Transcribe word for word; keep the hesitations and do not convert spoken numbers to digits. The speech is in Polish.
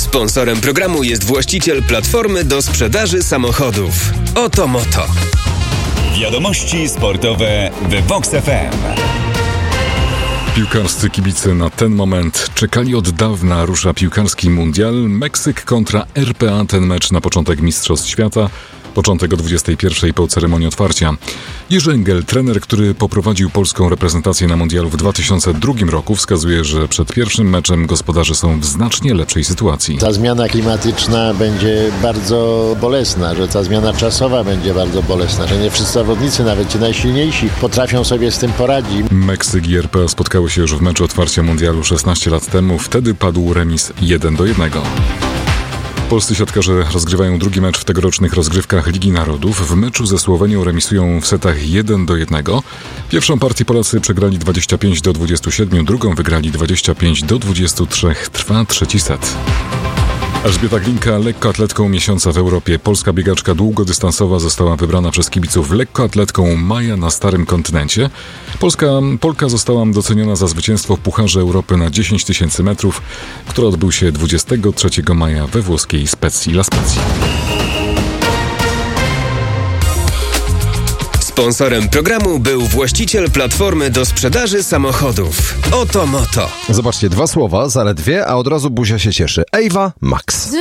Sponsorem programu jest właściciel platformy do sprzedaży samochodów. Oto Moto. Wiadomości sportowe w Vox F M. Piłkarscy kibice na ten moment czekali od dawna. Rusza piłkarski mundial. Meksyk kontra R P A. Ten mecz na początek Mistrzostw Świata. Początek o dwudziestej pierwszej po ceremonii otwarcia. Jerzy Engel, trener, który poprowadził polską reprezentację na mundialu w dwa tysiące drugim roku, wskazuje, że przed pierwszym meczem gospodarze są w znacznie lepszej sytuacji. Ta zmiana klimatyczna będzie bardzo bolesna, że ta zmiana czasowa będzie bardzo bolesna, że nie wszyscy zawodnicy, nawet ci najsilniejsi, potrafią sobie z tym poradzić. Meksyk i R P A spotkały się już w meczu otwarcia mundialu szesnaście lat temu. Wtedy padł remis jeden do jednego. Polscy siatkarze rozgrywają drugi mecz w tegorocznych rozgrywkach Ligi Narodów. W meczu ze Słowenią remisują w setach jeden do jednego. Pierwszą partię Polacy przegrali dwadzieścia pięć do dwudziestu siedmiu, drugą wygrali dwadzieścia pięć do dwudziestu trzech. Trwa trzeci set. Elżbieta Glinka, lekkoatletką miesiąca w Europie. Polska biegaczka długodystansowa została wybrana przez kibiców lekkoatletką maja na Starym Kontynencie. Polska Polka została doceniona za zwycięstwo w Pucharze Europy na dziesięć tysięcy metrów, który odbył się dwudziestego trzeciego maja we włoskiej Specji La Spezia. Sponsorem programu był właściciel platformy do sprzedaży samochodów. Oto Moto. Zobaczcie, dwa słowa, zaledwie, a od razu buzia się cieszy. Ewa Max.